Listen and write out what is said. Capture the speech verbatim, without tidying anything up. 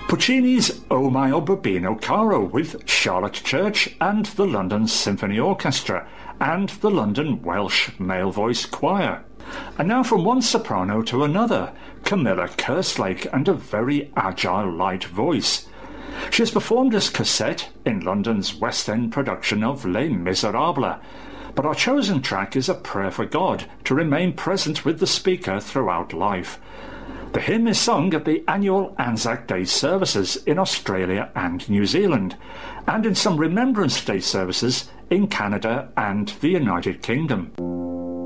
Puccini's O Mio Babino Caro with Charlotte Church and the London Symphony Orchestra and the London Welsh Male Voice Choir. And now from one soprano to another, Camilla Kerslake and a very agile light voice. She has performed as Cosette in London's West End production of Les Miserables, but our chosen track is a prayer for God to remain present with the speaker throughout life. The hymn is sung at the annual Anzac Day services in Australia and New Zealand, and in some Remembrance Day services in Canada and the United Kingdom.